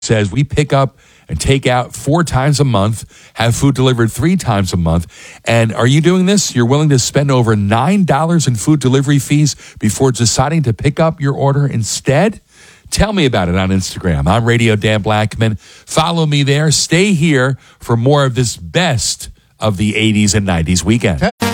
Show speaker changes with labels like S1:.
S1: says we pick up and take out 4 times a month, have food delivered 3 times a month. And are you doing this? You're willing to spend over $9 in food delivery fees before deciding to pick up your order instead? Tell me about it on Instagram. I'm Radio Dan Blackman. Follow me there. Stay here for more of this best of the 80s and 90s weekend.